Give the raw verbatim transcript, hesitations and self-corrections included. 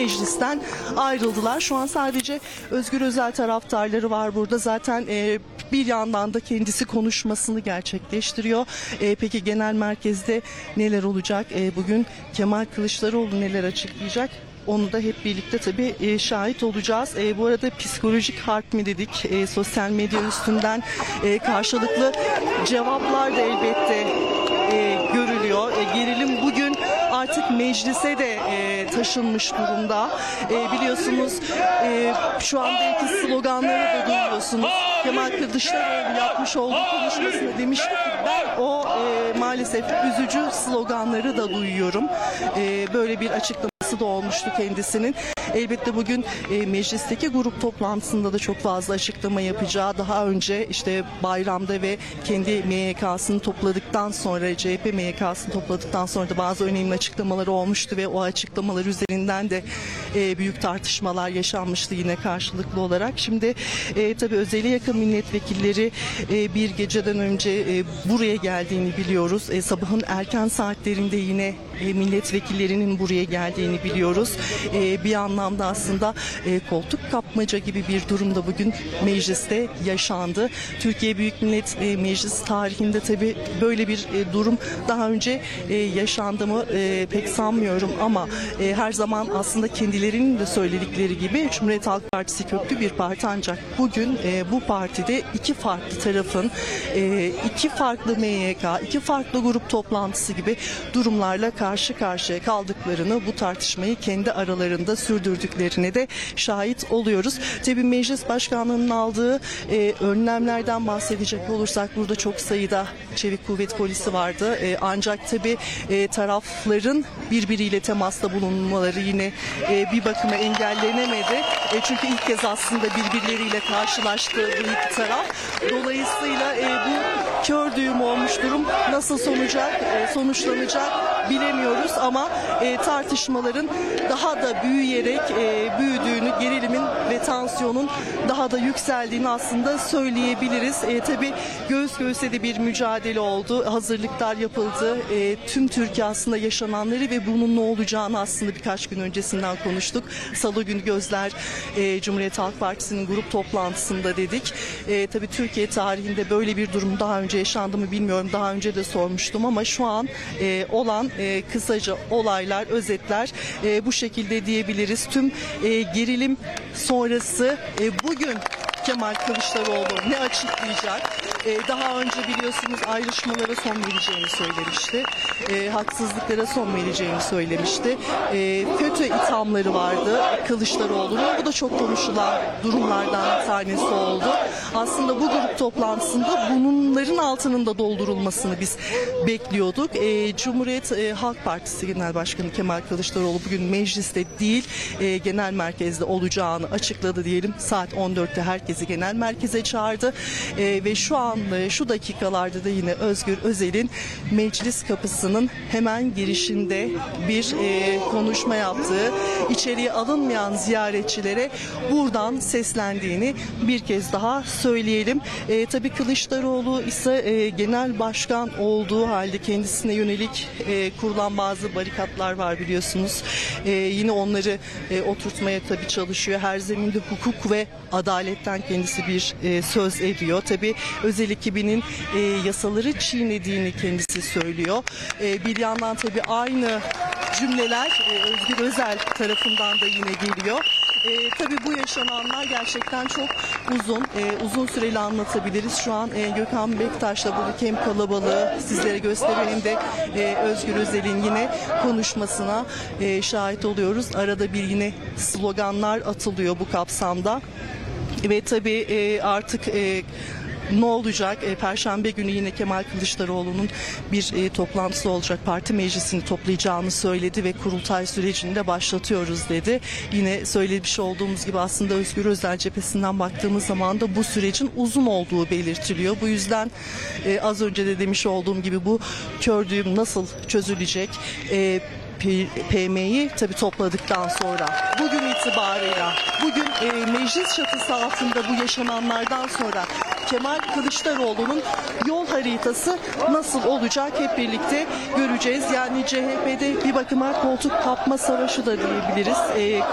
meclisten ayrıldılar. Şu an sadece Özgür Özel taraftarları var burada. Zaten e, bir yandan da kendisi konuşmasını gerçekleştiriyor. E, peki genel merkezde neler olacak? E, bugün Kemal Kılıçdaroğlu neler açıklayacak? Onu da hep birlikte tabii e, şahit olacağız. E, bu arada psikolojik harp mi dedik? E, sosyal medya üstünden e, karşılıklı cevaplar da elbette e, görülüyor. E, gerilim bugün artık meclise de e, taşınmış durumda. E, biliyorsunuz e, şu an belki sloganları da duyuyorsunuz. Kemal Kılıçdaroğlu yapmış olduğu konuşmasında demişti ki ben o e, maalesef üzücü sloganları da duyuyorum. E, böyle bir açıklama da olmuştu kendisinin. Elbette bugün e, meclisteki grup toplantısında da çok fazla açıklama yapacağı, daha önce işte bayramda ve kendi M Y K'sını topladıktan sonra, C H P M Y K'sını topladıktan sonra da bazı önemli açıklamaları olmuştu ve o açıklamalar üzerinden de e, büyük tartışmalar yaşanmıştı yine karşılıklı olarak. Şimdi e, tabii Özel'e yakın milletvekilleri e, bir geceden önce e, buraya geldiğini biliyoruz. E, sabahın erken saatlerinde yine e, milletvekillerinin buraya geldiğini biliyoruz. E, bir anlamda aslında e, koltuk kapmaca gibi bir durumda bugün mecliste yaşandı. Türkiye Büyük Millet e, Meclisi tarihinde tabii böyle bir e, durum daha önce e, yaşandı mı e, pek sanmıyorum ama e, her zaman aslında kendilerinin de söyledikleri gibi Cumhuriyet Halk Partisi köklü bir parti, ancak bugün e, bu partide iki farklı tarafın e, iki farklı M Y K, iki farklı grup toplantısı gibi durumlarla karşı karşıya kaldıklarını, bu tartışmayı kendi aralarında sürdürdüklerine de şahit oluyoruz. Tabii meclis başkanlığının aldığı e, önlemlerden bahsedecek olursak burada çok sayıda çevik kuvvet polisi vardı. E, ancak tabii e, tarafların birbiriyle temasta bulunmaları yine e, bir bakıma engellenemedi. E, çünkü ilk kez aslında birbirleriyle karşılaştı bu iki taraf. Dolayısıyla e, bu kör düğüm olmuş durum nasıl sonucak, e, sonuçlanacak bilemiyoruz ama e, tartışmaların daha da büyüyerek e, büyüdüğünü, gerilimin ve tansiyonun daha da yükseldiğini aslında söyleyebiliriz. E, tabii göğüs göğüse de bir mücadele oldu. Hazırlıklar yapıldı. E, tüm Türkiye aslında yaşananları ve bunun ne olacağını aslında birkaç gün öncesinden konuştuk. Salı günü gözler e, Cumhuriyet Halk Partisi'nin grup toplantısında dedik. E, tabii Türkiye tarihinde böyle bir durum daha önce yaşandı mı bilmiyorum. Daha önce de sormuştum ama şu an e, olan e, kısaca olaylar, özetler e, bu şekilde diyebiliriz. Tüm e, gerilim sonrası e, bugün Kemal Kılıçdaroğlu ne açıklayacak? Ee, daha önce biliyorsunuz ayrışmalara son vereceğini söylemişti. Ee, haksızlıklara son vereceğini söylemişti. Ee, kötü ithamları vardı Kılıçdaroğlu'nun. Bu da çok konuşulan durumlardan bir tanesi oldu. Aslında bu grup toplantısında bunların altının da doldurulmasını biz bekliyorduk. Ee, Cumhuriyet e, Halk Partisi Genel Başkanı Kemal Kılıçdaroğlu bugün mecliste değil e, genel merkezde olacağını açıkladı diyelim. Saat on dörtte herkesi genel merkeze çağırdı e, ve şu an e, şu dakikalarda da yine Özgür Özel'in meclis kapısının hemen girişinde bir e, konuşma yaptığı, içeriye alınmayan ziyaretçilere buradan seslendiğini bir kez daha söyleyelim. E, tabii Kılıçdaroğlu ise e, genel başkan olduğu halde kendisine yönelik e, kurulan bazı barikatlar var biliyorsunuz. E, yine onları e, oturtmaya tabii çalışıyor. Her zeminde hukuk ve adaletten kendisi bir e, söz ediyor. Tabii Özel ekibinin e, yasaları çiğnediğini kendisi söylüyor. E, bir yandan tabii aynı cümleler e, Özgür Özel tarafından da yine geliyor. E, tabii bu yaşananlar gerçekten çok uzun, e, uzun süreli anlatabiliriz. Şu an e, Gökhan Bektaş'la buradaki hem kalabalığı sizlere gösteriyor hem de e, Özgür Özel'in yine konuşmasına e, şahit oluyoruz. Arada bir yine sloganlar atılıyor bu kapsamda. Ve tabii e, artık e, ne olacak? E, Perşembe günü yine Kemal Kılıçdaroğlu'nun bir e, toplantısı olacak. Parti meclisini toplayacağını söyledi ve kurultay sürecini de başlatıyoruz dedi. Yine söylemiş olduğumuz gibi aslında Özgür Özel cephesinden baktığımız zaman da bu sürecin uzun olduğu belirtiliyor. Bu yüzden e, az önce de demiş olduğum gibi bu kör düğüm nasıl çözülecek? E, P M'yi tabii topladıktan sonra bugün itibarıyla bugün e, meclis çatısı altında bu yaşananlardan sonra Kemal Kılıçdaroğlu'nun yol haritası nasıl olacak hep birlikte göreceğiz. Yani C H P'de bir bakıma koltuk kapma savaşı da diyebiliriz. E,